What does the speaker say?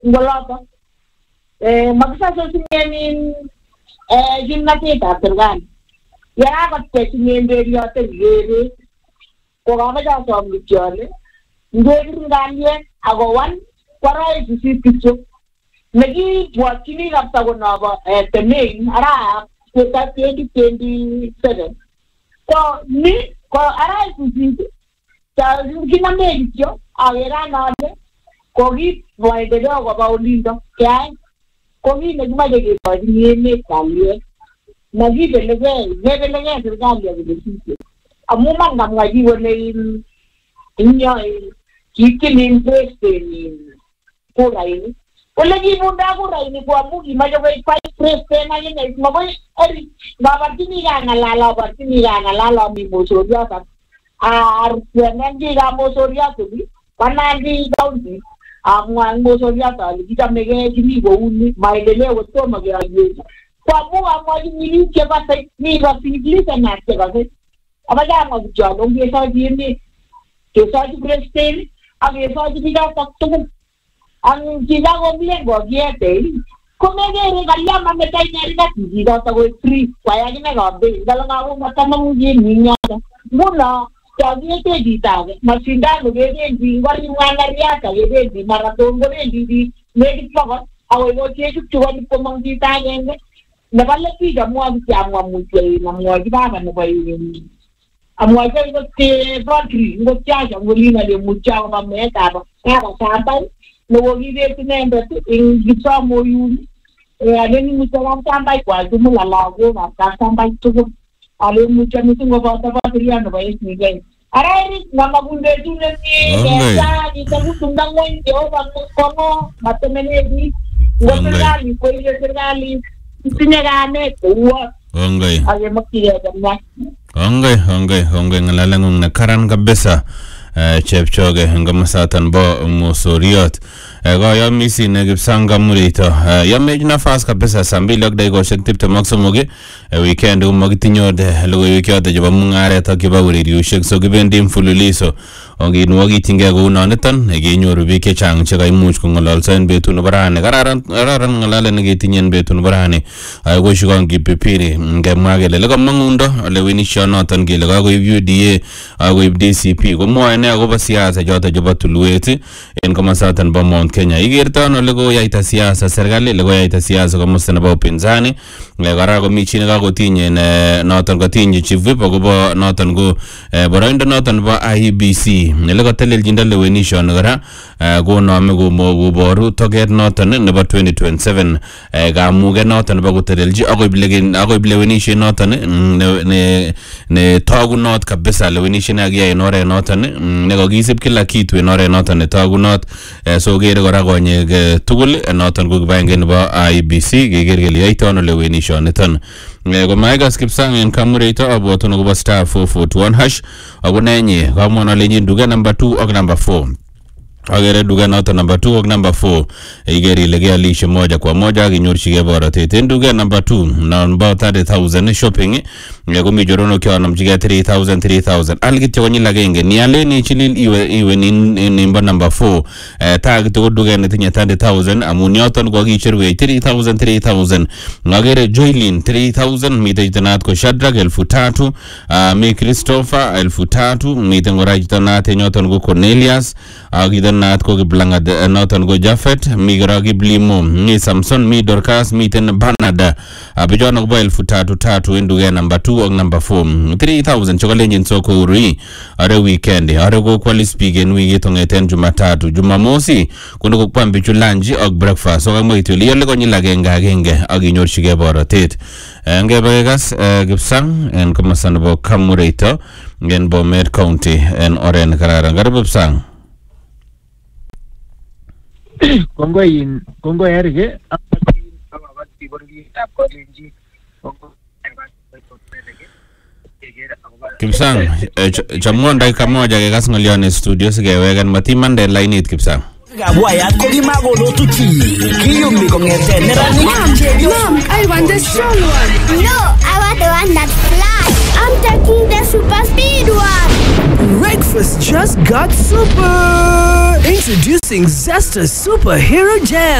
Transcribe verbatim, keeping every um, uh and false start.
ngolata eh makasa singeni eh jinnati ta tergan ya ko te ngende yo te gere ko ga ma ja so mi jole ngere nganye agowan kwarai sisi picho nagi wakini rapta go na ba eh tene ara ko ta twenty twenty-seven ko ni ko ara sisi ta ngina medio agera nale ko gi vai de go ba ulindo kai ko gi ne ma de ko ni ne kamye nagi de lege ne de lege de galia de sisi amuma ngam ngaji wone inyo kikini interest ni kura ini olagi munda kura ini kwa mugi majo kai pai interest na yene maboy eri baba tini ga ngalala baba tini ga ngalala mi mosoria ta ar nangi ga mosoria to bi panandi daundi amwa mosoria ta kita mege jini go uni maidele woto mage aje kwa mu amwa ni ke ba sai ni ba singli na ke ba sai abaja mo jodo ngi sa jini ke sa ji prestel age sa ji ga takto ang jiga go bien go giete come ge galia ma me tai nyari na jiga ta go free kwaya ni me go be dalo na go mata mo ji ninya muna ta giete di ta ma sinda go ge di ngor ni ngana ria ta ge di maraton go di di me di pa awe go che chu chu ni po mang di ta ge na ba le ti ga mo am ti am mo ti na mo di ba na ba yi amwa ke go te battery go charge go li na le mu cha ba me ta ba ka ba sa ta no gide tinenda in gitsa moyu ale ni mutala tamba kwa tumu la lago na tamba tugo ale mutani tungo ba ta ba triano ba ni gai arari mama bunde tunne ni ya ni tagu tundang mo ndio ba kono matemene ni ngogali ko ile sergali tinyagane kwa ongai ale makia jamna ongai ongai ongai ngalalangung na karan kabisa chepchoge ngamasatan bo mosoriot go ya misi ne gipsanga murito ya mej nafas kabisa sambili ak dai go shek tipte maksumoge weekend um magitinyo de logo yikyote joba mungare ta kiba wuri shek so gibendi mfululiso ongi nuwagi tinge go unanetan ege nyoru bike chang chega imuch ko ngolol sen betun barane gararan gararan ngolale ne gitinyen betun barane ay go shugon gipipiri ngemagele lego mangundo le winisho notan gile go U D A go D C P go mo ne go siasa jota joba tulueti en kama satan ba Mount Kenya igirta no lego yaita siasa serikali lego yaita siasa ko musana ba upinzani le garago michine ga tinye ne notan go tinye chivipo go bo notan go boroindo notan ba I E B C ne lego telel jindale wenisho ngara go no me go mo go boru toget notan ne ba twenty twenty-seven ga muge notan ba go telelji ago bilegen ago bilewenisho notan ne ne togu not kabisa le wenisho na ya enore notan ne go gisip kila kitu enore notan ne togu not so gere gora gonye tugul notan go bangen ba I E B C gegergeli yaitono le wenisho netan go maiga skipsang en kamurito abotono go star four four two one hash abonenye gamona lenyi duga number two og number four agere duga nota number two og number four igeri legea lishe moja kwa moja ginyorshige bora tete duga number two na about thirty thousand shopping ngego mijorono kwa namjiga three thousand three thousand algiti wonyi lagenge ni aleni chilil iwe iwe ni nimba number four tag to duga netinya thirty thousand amunyoton go gichirwe three thousand three thousand ngagere joylin three thousand mitajitanat ko shadrag elfu tatu mi Christopher elfu tatu mitengorajitana tenyoton go Cornelius agida nat ko giblanga de noton go Jafet mi gragi blimo ni Samson mi Dorcas mi ten Banada abijona go elfu tatu tatu enduge number two og number four three thousand chokolenjin soko uri are weekend are go kwali spigen wigi tongeten Jumatatu Jumamosi kuno go kwambi chulanji og breakfast so mo ituli yele ko nyilagenga genge aginyor shige borotet nge bagas gipsang en komasan bo kamurito ngen bo Med County en oren karara ngarbsang Kongo in Kongo erge abati borgi akolenji Kipsang chamon dai kamoja ke gas ngolione studio sigewegan matimande line it Kipsang Gawaya ko imago lo tuti kiyo mi kongete nerani Mom, I want the strong one. No, I want the one that flies. I'm taking the super speed one. Breakfast just got super Introducing Zesta Superhero Jam.